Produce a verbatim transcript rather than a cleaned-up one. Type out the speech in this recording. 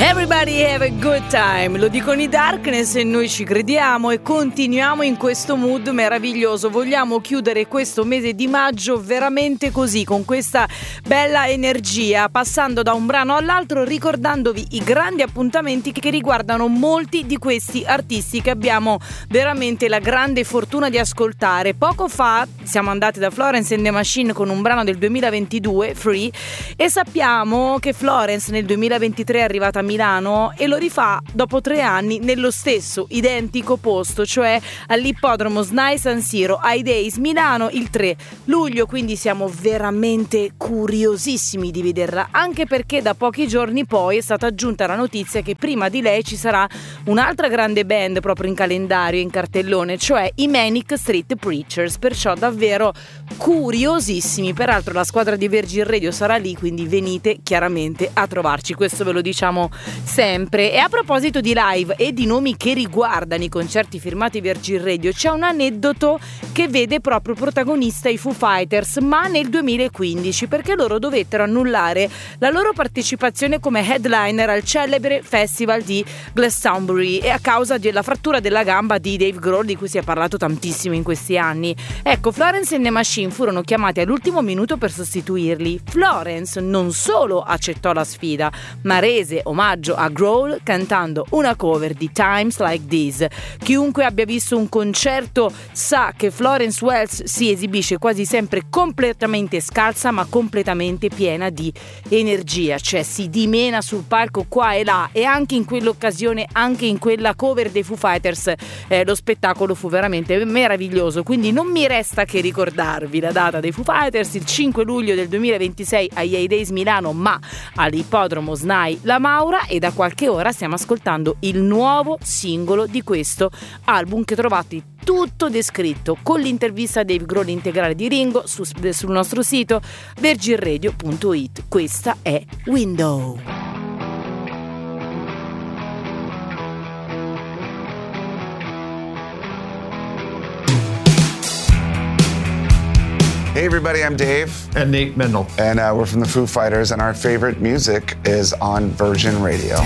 Everybody have a good time, lo dicono i Darkness e noi ci crediamo e continuiamo in questo mood meraviglioso. Vogliamo chiudere questo mese di maggio veramente così, con questa bella energia, passando da un brano all'altro, ricordandovi i grandi appuntamenti che riguardano molti di questi artisti che abbiamo veramente la grande fortuna di ascoltare. Poco fa siamo andati da Florence and the Machine con un brano del duemilaventidue, Free, e sappiamo che Florence nel duemilaventitré è arrivata a Milano e lo rifà dopo tre anni nello stesso identico posto, cioè all'ippodromo SNAI San Siro ai Days Milano il tre luglio, quindi siamo veramente curiosissimi di vederla, anche perché da pochi giorni poi è stata aggiunta la notizia che prima di lei ci sarà un'altra grande band proprio in calendario, in cartellone, cioè i Manic Street Preachers, perciò davvero curiosissimi. Peraltro la squadra di Virgin Radio sarà lì, quindi venite chiaramente a trovarci, questo ve lo diciamo sempre. E a proposito di live e di nomi che riguardano i concerti firmati Virgin Radio, c'è un aneddoto che vede proprio protagonista i Foo Fighters, ma nel duemilaquindici, perché loro dovettero annullare la loro partecipazione come headliner al celebre festival di Glastonbury e a causa della frattura della gamba di Dave Grohl, di cui si è parlato tantissimo in questi anni. Ecco, Florence and the Machine furono chiamati all'ultimo minuto per sostituirli. Florence non solo accettò la sfida, ma rese omaggio a Grohl cantando una cover di Times Like This. Chiunque abbia visto un concerto sa che Florence Welch si esibisce quasi sempre completamente scalza, ma completamente piena di energia, cioè si dimena sul palco qua e là, e anche in quell'occasione, anche in quella cover dei Foo Fighters, eh, lo spettacolo fu veramente meraviglioso. Quindi non mi resta che ricordarvi la data dei Foo Fighters, il cinque luglio del duemilaventisei agli A Days Milano, ma all'ippodromo SNAI La Maura, e da qualche ora stiamo ascoltando il nuovo singolo di questo album che trovate tutto descritto con l'intervista a Dave Grohl integrale di Ringo su, sul nostro sito virgin radio punto it. Questa è Window. Hey everybody, I'm Dave. And Nate Mendel. And uh, we're from the Foo Fighters, and our favorite music is on Virgin Radio.